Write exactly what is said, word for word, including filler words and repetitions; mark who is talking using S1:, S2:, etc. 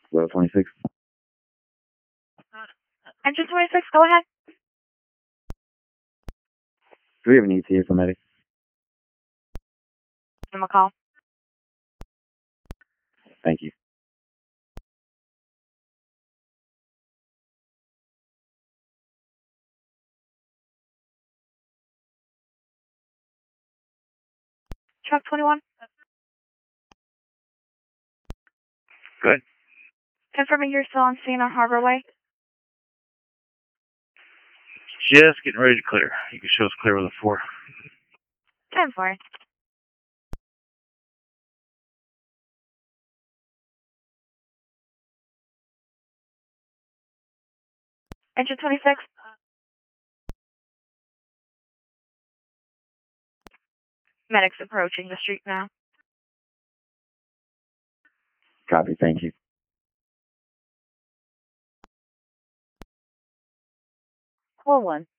S1: Level twenty-six.
S2: Engine twenty-six, go ahead.
S1: Do we have an E T A for medic?
S2: Give him a call.
S1: Thank you.
S2: Truck twenty-one.
S1: Good.
S2: Confirming you're still on scene on Harbor Way.
S1: Just getting ready to clear. You can show us clear with a four.
S2: ten four. Engine twenty-six. Medic's approaching the street now.
S1: Copy, thank you.
S2: Call one.